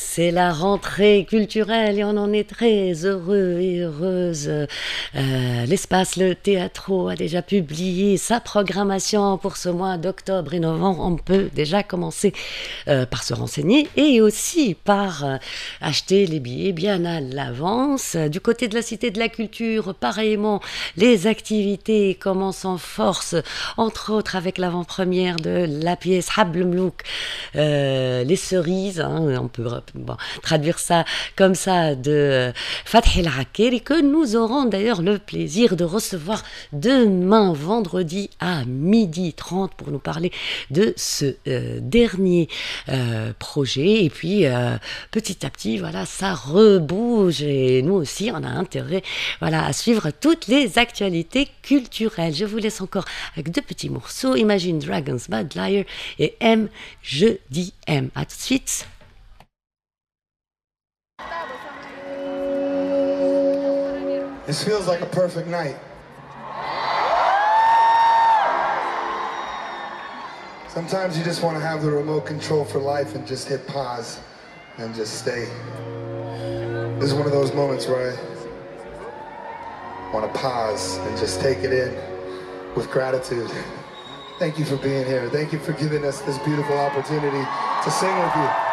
C'est la rentrée culturelle et on en est très heureux et heureuse. L'espace Le Théâtro a déjà publié sa programmation pour ce mois d'octobre et novembre. On peut déjà commencer par se renseigner et aussi par acheter les billets bien à l'avance. Du côté de la Cité de la Culture, pareillement, les activités commencent en force, entre autres avec l'avant-première de la pièce Habl Mlouk, les cerises, hein, on peut traduire ça comme ça, de Fathi El Rakeri, que nous aurons d'ailleurs le plaisir de recevoir demain vendredi à 12h30 pour nous parler de ce dernier projet. Et puis petit à petit, voilà, ça rebouge et nous aussi on a intérêt, voilà, à suivre toutes les actualités culturelles. Je vous laisse encore avec deux petits morceaux, Imagine Dragons, Bad Liar et M, je dis M. À tout de suite. This feels like a perfect night. Sometimes you just want to have the remote control for life and just hit pause and just stay. This is one of those moments where I want to pause and just take it in with gratitude. Thank you for being here. Thank you for giving us this beautiful opportunity to sing with you.